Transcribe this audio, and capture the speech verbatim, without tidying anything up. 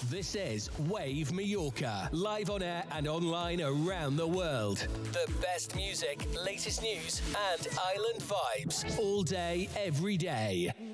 This is Wave Mallorca, live on air and online around the world. The best music, latest news, and island vibes all day, every day.